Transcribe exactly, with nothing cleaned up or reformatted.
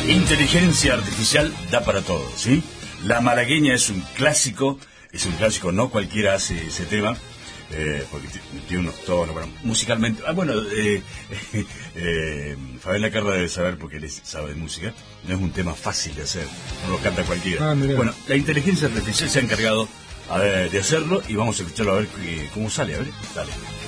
Inteligencia artificial da para todo, ¿sí? La Malagueña es un clásico, es un clásico, no cualquiera hace ese tema, eh, porque tiene unos tonos, bueno, musicalmente... Ah, bueno, eh, eh, Fabián Lacarra debe saber porque él sabe de música, no es un tema fácil de hacer, no lo canta cualquiera. Ah, bueno, la inteligencia artificial se ha encargado a ver, de hacerlo y vamos a escucharlo a ver qué, cómo sale, a ver, dale.